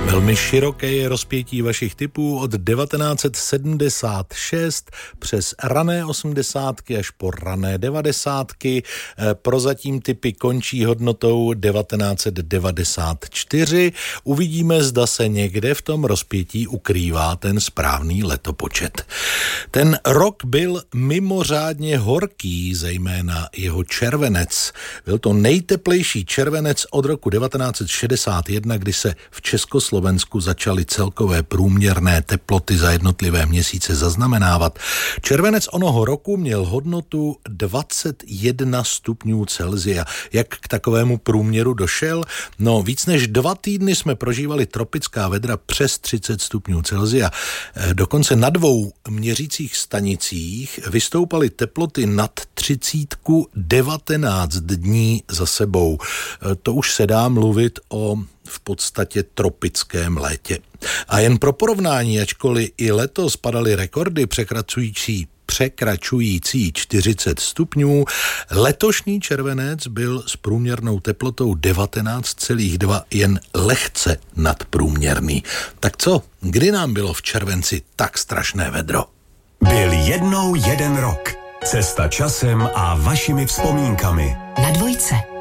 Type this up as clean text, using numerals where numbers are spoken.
Velmi široké je rozpětí vašich tipů od 1976 přes rané 80 až po rané 90. Prozatím tipy končí hodnotou 1994. Uvidíme, zda se někde v tom rozpětí ukrývá ten správný letopočet. Ten rok byl mimořádně horký, zejména jeho červenec. Byl to nejteplejší červenec od roku 1961, kdy se v Československu začaly celkové průměrné teploty za jednotlivé měsíce zaznamenávat. Červenec onoho roku měl hodnotu 21 stupňů Celsia. Jak k takovému průměru došel? No, víc než 2 týdny jsme prožívali tropická vedra přes 30 stupňů Celsia. Dokonce na 2 měřících stanicích vystoupaly teploty nad 30 19 dní za sebou. To už se dá mluvit o v podstatě tropickém létě. A jen pro porovnání, ačkoliv i letos padaly rekordy překračující 40 stupňů, letošní červenec byl s průměrnou teplotou 19,2 jen lehce nadprůměrný. Tak co, kdy nám bylo v červenci tak strašné vedro? Byl jednou jeden rok. Cesta časem a vašimi vzpomínkami. Na Dvojce.